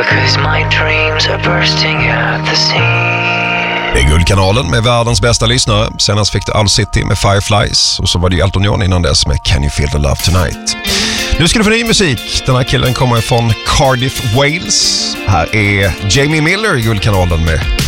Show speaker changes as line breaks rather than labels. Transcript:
because my dreams are bursting at the seams.
Det är Guldkanalen med världens bästa lyssnare. Senast fick du All City med Fireflies. Och så var det ju Elton John innan dess med Can You Feel the Love Tonight. Nu ska du få ny musik. Den här killen kommer från Cardiff, Wales. Här är Jamie Miller i Guldkanalen med